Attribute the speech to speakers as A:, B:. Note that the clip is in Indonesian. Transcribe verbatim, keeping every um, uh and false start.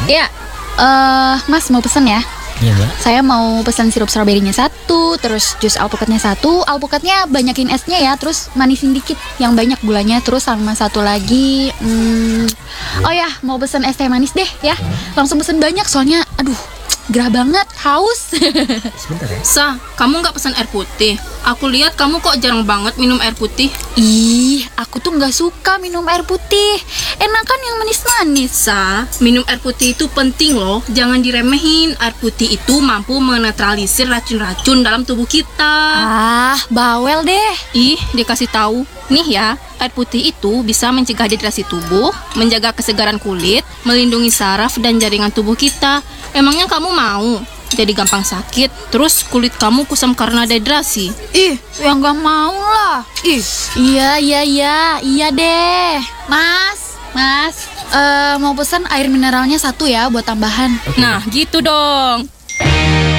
A: Iya, uh, Mas mau pesen ya?
B: Iya, Mbak.
A: Saya mau pesan sirup stroberinya satu, terus jus alpukatnya satu. Alpukatnya banyakin esnya ya, terus manisin dikit yang banyak gulanya. Terus sama satu lagi, hmm, oh ya, mau pesan es teh manis deh ya. Langsung pesen banyak soalnya, aduh, gerah banget, haus.
B: Sebentar ya.
C: Sa, kamu nggak pesan air putih? Aku lihat kamu kok jarang banget minum air putih.
A: Ih, aku tuh nggak suka minum air putih. Enakan yang manis-manis.
C: Sa, minum air putih itu penting loh. Jangan diremehin. Air putih itu mampu menetralisir racun-racun dalam tubuh kita.
A: Ah, bawel deh.
C: Ih, dikasih tahu. Nih ya, air putih itu bisa mencegah dehidrasi tubuh, menjaga kesegaran kulit, melindungi saraf dan jaringan tubuh kita. Emangnya kamu mau jadi gampang sakit, terus kulit kamu kusam karena dehidrasi?
A: Ih, ya nggak mau lah. Ih, iya, iya, iya, iya deh. Mas, mas, eh mau pesan air mineralnya satu ya buat tambahan.
C: Nah, gitu dong.